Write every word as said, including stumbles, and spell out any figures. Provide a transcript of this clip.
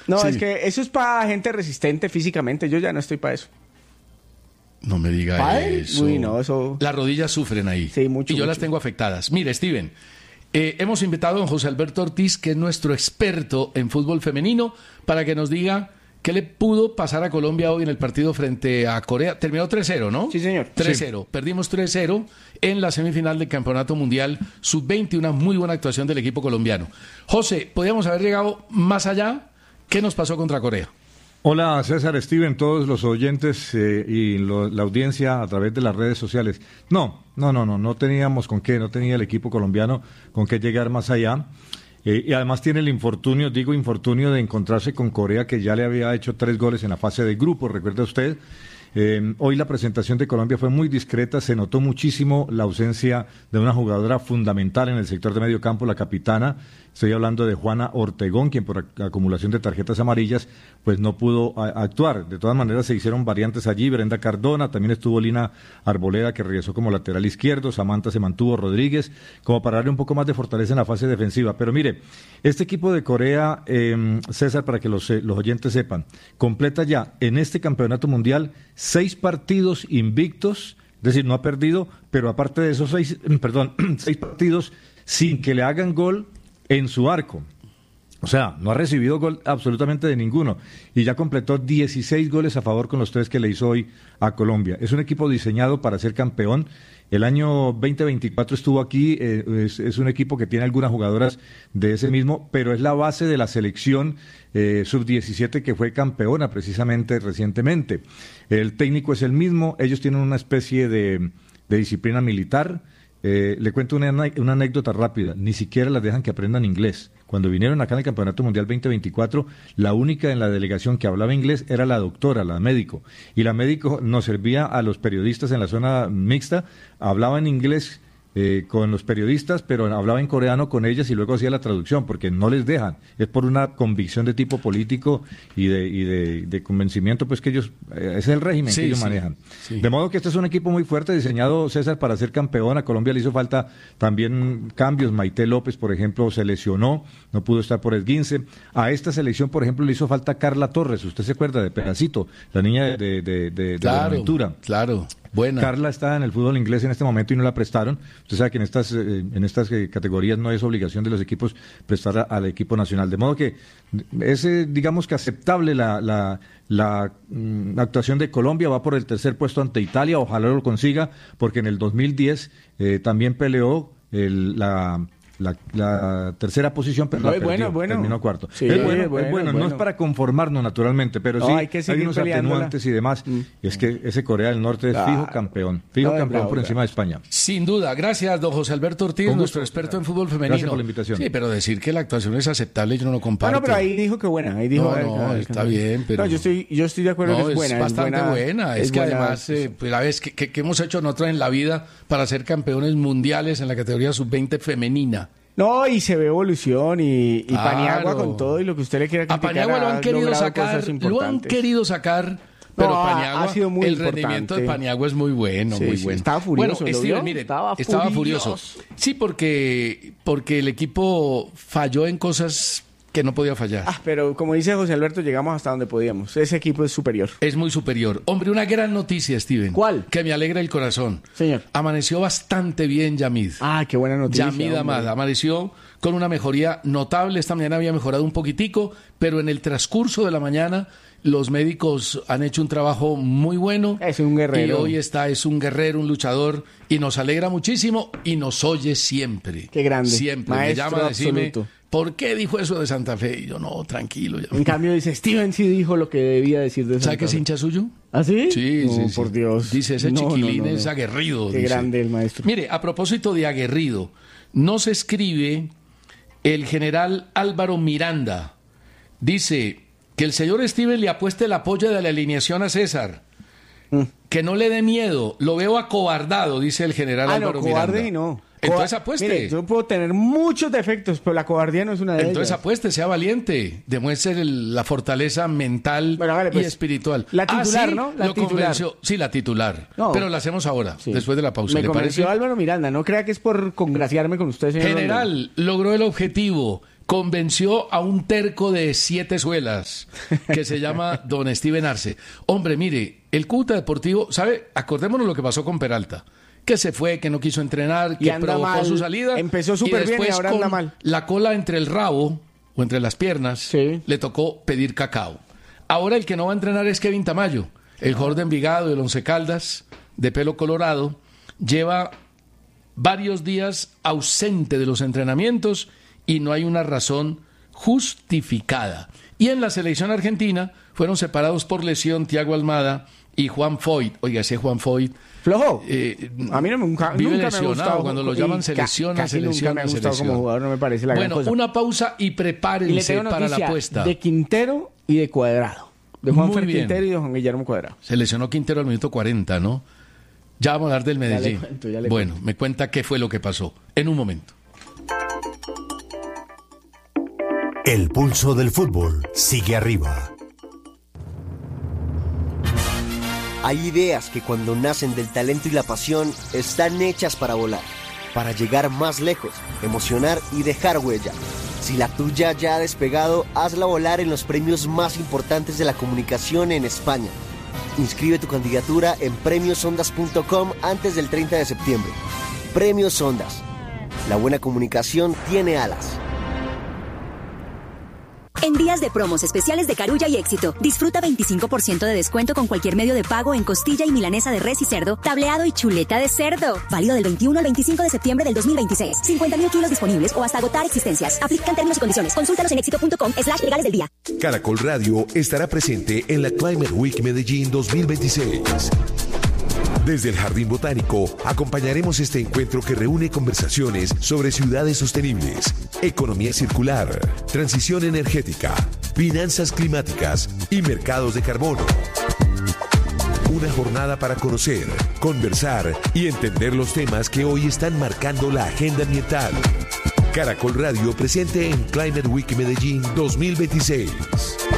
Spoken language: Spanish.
No, Sí. es que eso es para gente resistente físicamente. Yo ya no estoy para eso. No me diga ¿Pádel? eso. Uy, no, eso- Las rodillas sufren ahí. Sí, mucho, Y yo mucho. las tengo afectadas. Mire, Steven, eh, hemos invitado a don José Alberto Ortiz, que es nuestro experto en fútbol femenino, para que nos diga qué le pudo pasar a Colombia hoy en el partido frente a Corea. Terminó tres cero, ¿no? Sí, señor. tres cero. Perdimos tres cero en la semifinal del Campeonato Mundial sub veinte, una muy buena actuación del equipo colombiano. José, ¿podríamos haber llegado más allá? ¿Qué nos pasó contra Corea? Hola César, Steven, todos los oyentes eh, y lo- la audiencia a través de las redes sociales. No, no, no, no, no teníamos con qué, no tenía el equipo colombiano con qué llegar más allá. Eh, y además tiene el infortunio, digo infortunio, de encontrarse con Corea, que ya le había hecho tres goles en la fase de grupo, ¿recuerda usted? Eh, hoy la presentación de Colombia fue muy discreta, se notó muchísimo la ausencia de una jugadora fundamental en el sector de medio campo, la capitana. Estoy hablando de Juana Ortegón, quien por ac- acumulación de tarjetas amarillas pues no pudo a- actuar. De todas maneras se hicieron variantes allí, Brenda Cardona, también estuvo Lina Arboleda, que regresó como lateral izquierdo, Samantha se mantuvo, Rodríguez, como para darle un poco más de fortaleza en la fase defensiva. Pero mire, este equipo de Corea, eh, César, para que los, eh, los oyentes sepan, completa ya en este campeonato mundial seis partidos invictos, es decir, no ha perdido, pero aparte de esos seis, perdón, seis partidos sin que le hagan gol en su arco. O sea, no ha recibido gol absolutamente de ninguno y ya completó dieciséis goles a favor con los tres que le hizo hoy a Colombia. Es un equipo diseñado para ser campeón. El año veinte veinticuatro estuvo aquí, eh, es, es un equipo que tiene algunas jugadoras de ese mismo, pero es la base de la selección eh, sub diecisiete que fue campeona precisamente recientemente. El técnico es el mismo, ellos tienen una especie de, de disciplina militar. Eh, le cuento una, una anécdota rápida, ni siquiera las dejan que aprendan inglés. Cuando vinieron acá en el Campeonato Mundial veinte veinticuatro, la única en la delegación que hablaba inglés era la doctora, la médico. Y la médico nos servía a los periodistas en la zona mixta, hablaba en inglés eh, con los periodistas, pero hablaba en coreano con ellas y luego hacía la traducción, porque no les dejan. Es por una convicción de tipo político y de, y de, de convencimiento, pues que ellos, eh, ese es el régimen Sí, que ellos sí, manejan. sí. De modo que este es un equipo muy fuerte, diseñado, César, para ser campeón. A Colombia le hizo falta también cambios. Maite López, por ejemplo, se lesionó, no pudo estar por esguince. A esta selección, por ejemplo, le hizo falta Carla Torres. ¿Usted se acuerda de Pedacito? La niña de, de, de, de Claro, Buenaventura. claro, buena. Carla está en el fútbol inglés en este momento y no la prestaron. Usted sabe que en estas eh, en estas eh, categorías no es obligación de los equipos prestar a- al equipo nacional. De modo que es, eh, digamos que aceptable la, la, la mm, actuación de Colombia. Va por el tercer puesto ante Italia. Ojalá lo consiga, porque en el dos mil diez eh, también peleó el, la... La, la tercera posición, pero No, la es perdió, bueno, bueno. terminó cuarto. Sí, es bueno, es bueno, es bueno. es No bueno. es para conformarnos naturalmente, pero No, sí hay que seguir unos peleándola. atenuantes y demás. Mm. Y es que ese Corea del Norte es Claro. fijo campeón, fijo No, es campeón bravo, por encima de España. Sin duda, gracias, don José Alberto Ortiz, Con nuestro gusto, experto César. en fútbol femenino. Gracias por la invitación. Sí, pero decir que la actuación es aceptable, yo no lo comparto. Bueno, pero ahí dijo que buena. Ahí dijo, No, eh, no, eh, está eh, bien, pero- No, yo estoy, yo estoy de acuerdo No, que es buena. es bastante buena. Es, que buena. además, eh, pues, la vez que, que- que hemos hecho nosotros en la vida para ser campeones mundiales en la categoría sub veinte femenina. No, y se ve evolución y, y Claro. Paniagua con todo y lo que usted le quiera A criticar. Paniagua lo ha han querido logrado sacar, cosas lo han importantes. querido sacar, pero No, ha- Paniagua, ha sido muy el importante. rendimiento de Paniagua es muy bueno, Sí, muy sí, bueno. estaba furioso, Bueno, ¿lo Steven, vio? mire, Estaba estaba furioso. furioso. Sí, porque, porque el equipo falló en cosas que no podía fallar. Ah, pero como dice José Alberto, llegamos hasta donde podíamos. Ese equipo es superior. Es muy superior. Hombre, una gran noticia, Steven. ¿Cuál? Que me alegra el corazón. Señor. Amaneció bastante bien Yamid. Ah, qué buena noticia. Yamid hombre. Amad amaneció con una mejoría notable. Esta mañana había mejorado un poquitico, pero en el transcurso de la mañana los médicos han hecho un trabajo muy bueno. Es un guerrero. Y hoy está, es un guerrero, un luchador, y nos alegra muchísimo y nos oye siempre. Qué grande. Siempre. Maestro me llama a decirme, absoluto. ¿por qué dijo eso de Santa Fe? Y yo, no, tranquilo. Ya. En cambio dice, Steven sí dijo lo que debía decir de ¿Sabe Santa que es Fe. hincha suyo? ¿Ah, sí? Sí, No, sí, sí. por Dios. Dice, ese No, no, chiquilín no, no. es aguerrido. Qué dice. grande el maestro. Mire, a propósito de aguerrido, nos escribe el general Álvaro Miranda. Dice que el señor Steven le apueste el apoyo de la alineación a César. Mm. Que no le dé miedo. Lo veo acobardado, dice el general Ah, no, Álvaro cobarde Miranda. y no. Entonces Cobar- apueste. Mire, yo puedo tener muchos defectos, pero la cobardía no es una de Entonces ellas. apueste, sea valiente, demuestre el- la fortaleza mental Bueno, vale, y pues, espiritual. la titular, Ah, ¿sí? ¿no? La Lo titular. convenció. Sí, la titular. No. Pero la hacemos ahora, Sí. después de la pausa. Me ¿Le convenció parece? Álvaro Miranda. No crea que es por congraciarme con usted, señor. General, logró el objetivo. convenció a un terco de siete suelas que se llama don Steven Arce. Hombre, mire, el Cúcuta Deportivo, ¿sabe? Acordémonos lo que pasó con Peralta. Que se fue, que no quiso entrenar, que provocó mal. Su salida. Empezó súper bien y ahora anda mal. La cola entre el rabo o entre las piernas, sí. Le tocó pedir cacao. Ahora el que no va a entrenar es Kevin Tamayo, el jugador de Envigado, del Once Caldas, de pelo colorado. Lleva varios días ausente de los entrenamientos y no hay una razón justificada. Y en la selección argentina fueron separados por lesión Thiago Almada y Juan Foyt. Oiga, ese Juan Foyt... Flojo. Eh, a mí no, nunca, vive nunca lesionado, me ha gustado. Cuando lo llaman selecciona, selecciona, nunca me ha gustado selecciona. Como jugador, no me parece la gran bueno, cosa. Una pausa y prepárense y para la apuesta. De Quintero y de Cuadrado. De Juan Muy bien. Quintero y de Juan Guillermo Cuadrado. Se lesionó Quintero al minuto cuarenta, ¿no? Ya vamos a hablar del Medellín. Ya le cuento, ya le bueno, cuento. me cuenta qué fue lo que pasó. En un momento. El pulso del fútbol sigue arriba. Hay ideas que cuando nacen del talento y la pasión están hechas para volar, para llegar más lejos, emocionar y dejar huella. Si la tuya ya ha despegado, hazla volar en los premios más importantes de la comunicación en España. Inscribe tu candidatura en premios ondas punto com antes del treinta de septiembre. Premios Ondas. La buena comunicación tiene alas. En días de promos especiales de Carulla y Éxito, disfruta veinticinco por ciento de descuento con cualquier medio de pago en costilla y milanesa de res y cerdo, tableado y chuleta de cerdo. Válido del veintiuno al veinticinco de septiembre del dos mil veintiséis. cincuenta mil kilos disponibles o hasta agotar existencias. Aplican términos y condiciones. Consúltalos en éxito punto com slash legales del día. Caracol Radio estará presente en la Climate Week Medellín dos mil veintiséis. Desde el Jardín Botánico acompañaremos este encuentro que reúne conversaciones sobre ciudades sostenibles, economía circular, transición energética, finanzas climáticas y mercados de carbono. Una jornada para conocer, conversar y entender los temas que hoy están marcando la agenda ambiental. Caracol Radio presente en Climate Week Medellín dos mil veintiséis.